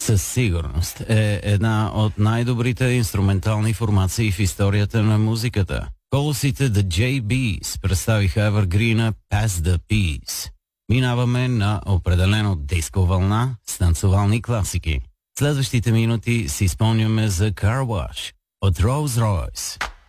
със сигурност е една от най-добрите инструментални формации в историята на музиката. Колосите The JBs представиха Evergreen Pass the Peace. Минаваме на определено диско вълна с танцовални класики. Следващите минути си спомняме за Car Wash от Rolls Royce.